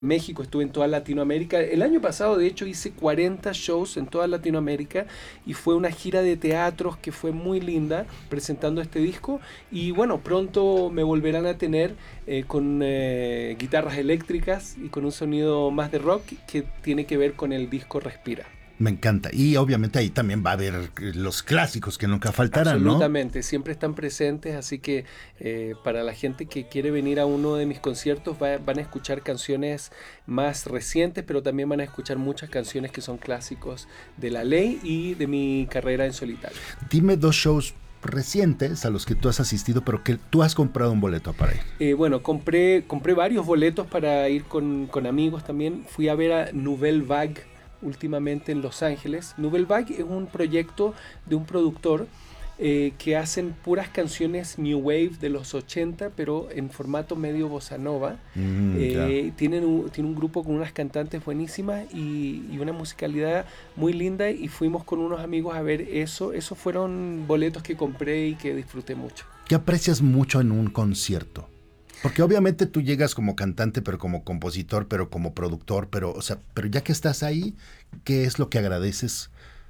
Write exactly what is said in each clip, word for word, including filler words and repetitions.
México, estuve en toda Latinoamérica. El año pasado, de hecho, hice cuarenta shows en toda Latinoamérica y fue una gira de teatros que fue muy linda presentando este disco. Y bueno, pronto me volverán a tener eh, con eh, guitarras eléctricas y con un sonido más de rock que tiene que ver con el disco Respira. Me encanta. Y obviamente ahí también va a haber los clásicos que nunca faltarán, Absolutamente, ¿no? siempre están presentes, así que eh, para la gente que quiere venir a uno de mis conciertos va, van a escuchar canciones más recientes, pero también van a escuchar muchas canciones que son clásicos de La Ley y de mi carrera en solitario. Dime dos shows recientes a los que tú has asistido, pero que tú has comprado un boleto para ir. Eh, bueno, compré, compré varios boletos para ir con, con amigos también. Fui a ver a Nouvelle Vague últimamente en Los Ángeles. Nouvelle Vague es un proyecto de un productor eh, que hacen puras canciones New Wave de los ochenta, pero en formato medio bossa nova. Mm, eh, tienen un, tiene un grupo con unas cantantes buenísimas y, y una musicalidad muy linda, y fuimos con unos amigos a ver eso. Esos fueron boletos que compré y que disfruté mucho. ¿Qué aprecias mucho en un concierto? Porque obviamente tú llegas como cantante, pero como compositor, pero como productor, pero, o sea, pero ya que estás ahí, ¿qué es lo que agradeces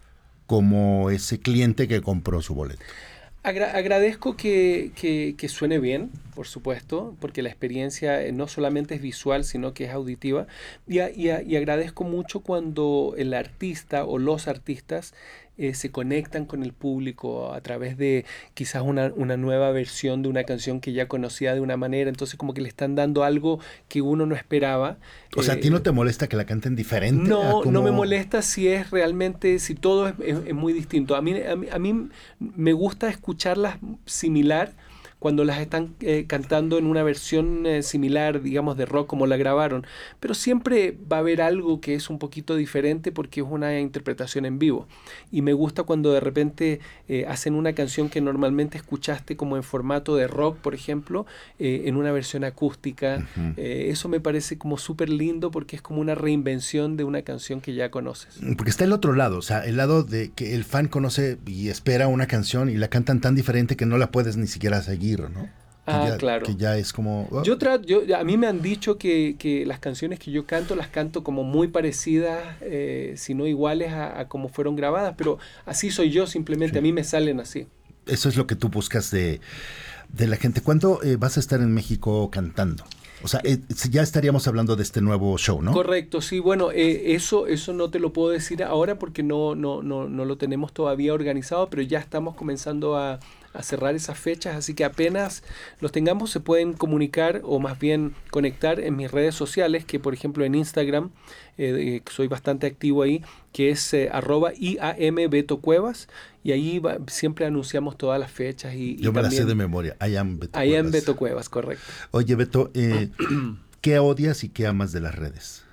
como ese cliente que compró su boleto? Agra- agradezco que, que, que suene bien, por supuesto, porque la experiencia no solamente es visual, sino que es auditiva. Y, a, y, a, y agradezco mucho cuando el artista o los artistas eh, se conectan con el público a través de quizás una, una nueva versión de una canción que ya conocía de una manera. Entonces como que le están dando algo que uno no esperaba. O sea, ¿a ti no te molesta que la canten diferente? No, como... no me molesta si es realmente, si todo es, es, es muy distinto. A mí, a mí, a mí me gusta escucharlas similar cuando las están eh, cantando en una versión eh, similar, digamos, de rock como la grabaron. Pero siempre va a haber algo que es un poquito diferente porque es una interpretación en vivo. Y me gusta cuando de repente eh, hacen una canción que normalmente escuchaste como en formato de rock, por ejemplo, eh, en una versión acústica. Uh-huh. Eh, eso me parece como súper lindo porque es como una reinvención de una canción que ya conoces. Porque está el otro lado, o sea, el lado de que el fan conoce y espera una canción y la cantan tan diferente que no la puedes ni siquiera seguir, ¿no? Ah, ya, claro. Que ya es como... Oh. Yo trato, yo, a mí me han dicho que, que las canciones que yo canto las canto como muy parecidas, eh, si no iguales a, a como fueron grabadas, pero así soy yo, simplemente sí. A mí me salen así. Eso es lo que tú buscas de, de la gente. ¿Cuándo eh, vas a estar en México cantando? O sea, eh, ya estaríamos hablando de este nuevo show, ¿no? Correcto, sí. Bueno, eh, eso, eso no te lo puedo decir ahora porque no, no, no, no lo tenemos todavía organizado, pero ya estamos comenzando a, a cerrar esas fechas, así que apenas los tengamos se pueden comunicar o más bien conectar en mis redes sociales, que por ejemplo en Instagram, eh, soy bastante activo ahí, que es eh, arroba I A M Beto Cuevas, y ahí va, siempre anunciamos todas las fechas. Y, Yo y me también, la sé de memoria, I am Beto I Cuevas. am Beto Cuevas, correcto. Oye, Beto, eh, ¿qué odias y qué amas de las redes?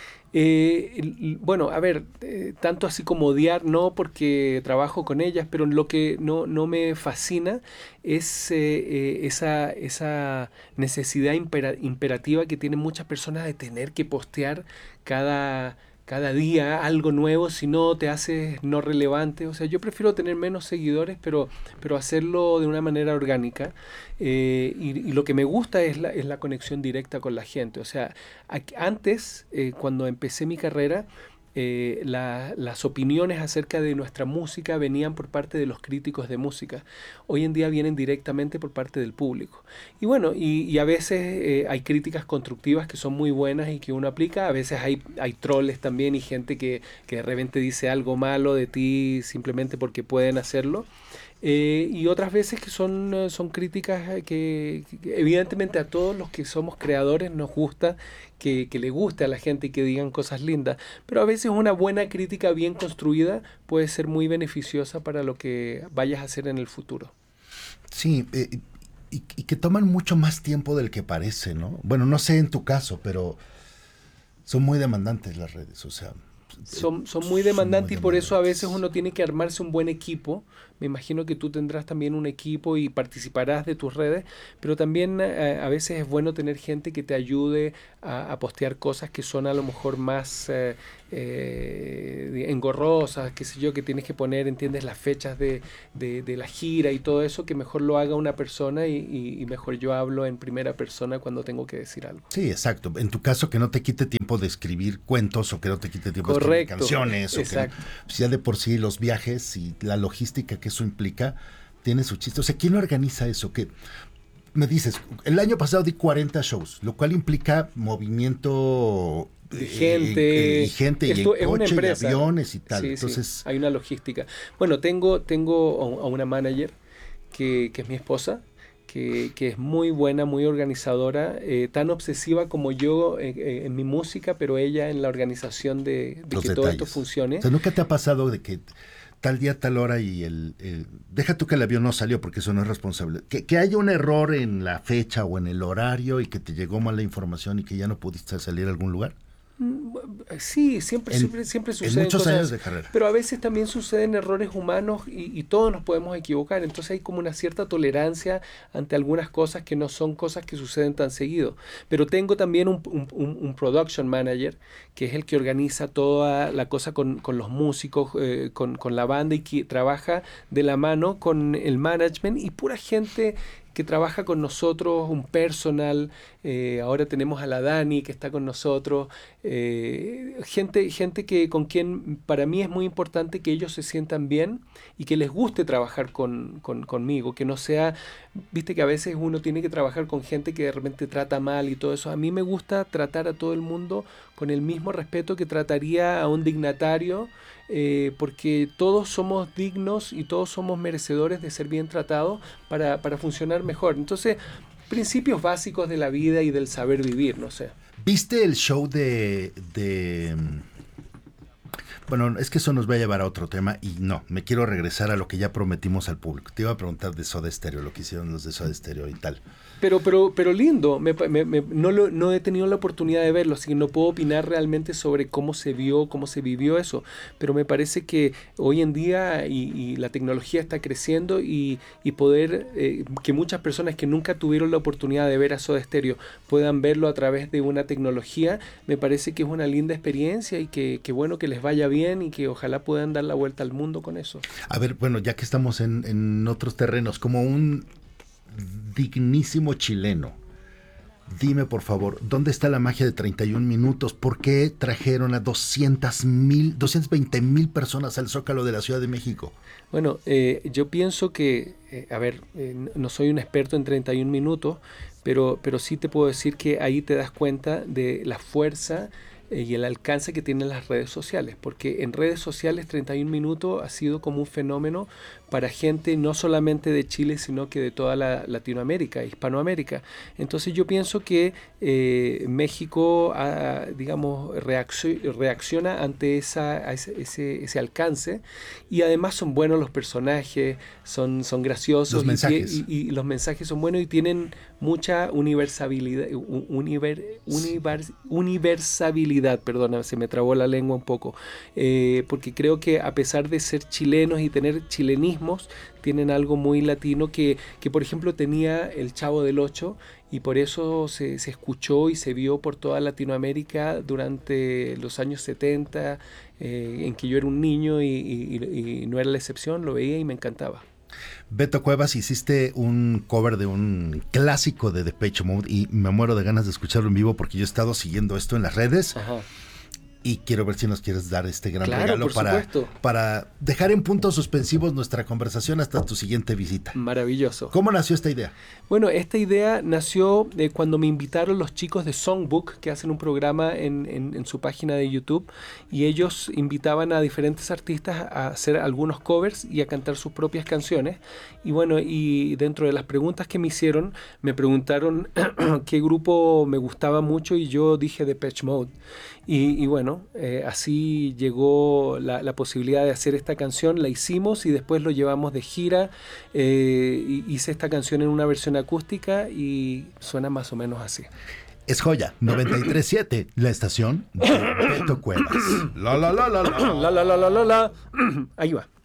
Eh, bueno, a ver, eh, tanto así como odiar, no, porque trabajo con ellas, pero lo que no, no me fascina es eh, eh, esa, esa necesidad impera, imperativa que tienen muchas personas de tener que postear cada... cada día algo nuevo, si no te haces no relevante. O sea, yo prefiero tener menos seguidores, pero, pero hacerlo de una manera orgánica. Eh, y, y lo que me gusta es la, es la conexión directa con la gente. O sea, aquí, antes, eh, cuando empecé mi carrera, Eh, la, las opiniones acerca de nuestra música venían por parte de los críticos de música. Hoy en día vienen directamente por parte del público. Y bueno, y, y a veces eh, hay críticas constructivas que son muy buenas y que uno aplica. A veces hay, hay troles también y gente que, que de repente dice algo malo de ti simplemente porque pueden hacerlo. Eh, y otras veces que son, son críticas que, que evidentemente a todos los que somos creadores nos gusta que, que le guste a la gente y que digan cosas lindas, pero a veces una buena crítica bien construida puede ser muy beneficiosa para lo que vayas a hacer en el futuro. Sí, eh, y, y que toman mucho más tiempo del que parece, ¿no? Bueno, no sé en tu caso, pero son muy demandantes las redes, o sea, Son, son muy demandantes muy y por eso a veces demandantes. uno tiene que armarse un buen equipo. Me imagino que tú tendrás también un equipo y participarás de tus redes, pero también eh, a veces es bueno tener gente que te ayude a, a postear cosas que son a lo mejor más eh, eh, engorrosas, qué sé yo, que tienes que poner, entiendes, las fechas de, de, de la gira y todo eso, que mejor lo haga una persona y, y, y mejor yo hablo en primera persona cuando tengo que decir algo. Sí, exacto. En tu caso, que no te quite tiempo de escribir cuentos o que no te quite tiempo de escribir Correcto, canciones. O que, exacto. pues ya de por sí los viajes y la logística que eso implica tiene su chiste. O sea, ¿quién organiza eso? Que me dices, el año pasado di cuarenta shows, lo cual implica movimiento De eh, gente, eh, y gente esto y es en una coche y empresa. aviones y tal. Sí, Entonces, sí, hay una logística. Bueno, tengo, tengo a una manager que, que es mi esposa, que, que es muy buena, muy organizadora, eh, tan obsesiva como yo eh, eh, en mi música, pero ella en la organización de, de los que todo esto detalles. O funcione. sea, ¿nunca te ha pasado de que tal día, tal hora y el, el- deja tú que el avión no salió porque eso no es responsable? Que, que haya un error en la fecha o en el horario y que te llegó mala información y que ya no pudiste salir a algún lugar. Mm, Sí, siempre, En, siempre, siempre en suceden muchos cosas años así, de carrera. pero a veces también suceden errores humanos y, y todos nos podemos equivocar, entonces hay como una cierta tolerancia ante algunas cosas que no son cosas que suceden tan seguido. Pero tengo también un, un- un- un production manager, que es el que organiza toda la cosa con, con los músicos, eh, con, con la banda y que trabaja de la mano con el management y pura gente que trabaja con nosotros, un personal, eh, ahora tenemos a la Dani que está con nosotros, eh, gente, gente que con quien para mí es muy importante que ellos se sientan bien y que les guste trabajar con, con- conmigo, que no sea, viste que a veces uno tiene que trabajar con gente que de repente trata mal y todo eso. A mí me gusta tratar a todo el mundo con el mismo respeto que trataría a un dignatario, eh, porque todos somos dignos y todos somos merecedores de ser bien tratados para, para funcionar mejor. Entonces, principios básicos de la vida y del saber vivir, no sé. ¿Viste el show de, de bueno, es que eso nos va a llevar a otro tema y no, me quiero regresar a lo que ya prometimos al público. Te iba a preguntar de Soda Stereo, lo que hicieron los de Soda Stereo y tal. Pero, pero, pero lindo, me, me- me- no, lo, no he tenido la oportunidad de verlo, así que no puedo opinar realmente sobre cómo se vio, cómo se vivió eso, pero me parece que hoy en día y, y la tecnología está creciendo y, y poder, eh, que muchas personas que nunca tuvieron la oportunidad de ver a Soda Stereo puedan verlo a través de una tecnología, me parece que es una linda experiencia y que, que bueno que les vaya bien y que ojalá puedan dar la vuelta al mundo con eso. A ver, bueno, ya que estamos en, en otros terrenos, como un dignísimo chileno, dime por favor, ¿dónde está la magia de treinta y un minutos? ¿Por qué trajeron a doscientas mil, doscientas veinte mil personas al Zócalo de la Ciudad de México? Bueno, eh, yo pienso que, eh, a ver, eh, n- no soy un experto en treinta y un minutos, pero, pero sí te puedo decir que ahí te das cuenta de la fuerza eh, y el alcance que tienen las redes sociales, porque en redes sociales treinta y un minutos ha sido como un fenómeno para gente no solamente de Chile, sino que de toda la Latinoamérica, Hispanoamérica. Entonces yo pienso que eh, México, ah, digamos, reaccio- reacciona ante esa, a ese, ese, ese alcance y además son buenos los personajes, son, son graciosos Los y, mensajes. y- y los mensajes son buenos y tienen mucha universabilidad, u- univer- univers- universabilidad, perdona, se me trabó la lengua un poco, eh, porque creo que a pesar de ser chilenos y tener chilenismos, tienen algo muy latino que, que por ejemplo tenía el Chavo del Ocho y por eso se, se escuchó y se vio por toda Latinoamérica durante los años setenta, eh, en que yo era un niño y, y- y no era la excepción, lo veía y me encantaba. Beto Cuevas, hiciste un cover de un clásico de Depeche Mode y me muero de ganas de escucharlo en vivo porque yo he estado siguiendo esto en las redes. Ajá. Y quiero ver si nos quieres dar este gran Claro, regalo por para, supuesto. para dejar en puntos suspensivos nuestra conversación hasta tu siguiente visita. Maravilloso. ¿Cómo nació esta idea? Bueno, esta idea nació de cuando me invitaron los chicos de Songbook, que hacen un programa en, en- en su página de YouTube, y ellos invitaban a diferentes artistas a hacer algunos covers y a cantar sus propias canciones. Y bueno, y dentro de las preguntas que me hicieron, me preguntaron qué grupo me gustaba mucho y yo dije Depeche Mode. Y, y bueno, eh, así llegó la, la posibilidad de hacer esta canción, la hicimos y después lo llevamos de gira. eh, y hice esta canción en una versión acústica y suena más o menos así. Es joya, noventa y tres punto siete, la estación de Beto Cuevas. La, la, la, la, la, la, la, la, la, la. Ahí va.